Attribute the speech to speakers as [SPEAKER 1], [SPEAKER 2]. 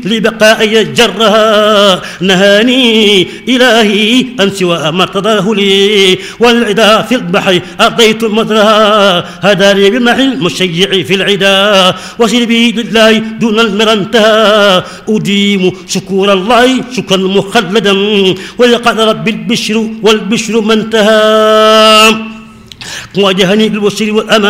[SPEAKER 1] لبقائي جرها نهاني إلهي أن سوى ما ارتضاه لي والعدا في البحر أرضيت مدرها هداني بمحي المشيع في العدا وسلبي لله دون المرى انتهى أديم شكور الله شكرا مخلدا ولقد رب البشر والبشر ما انتهى واجهني بالبشر والأمان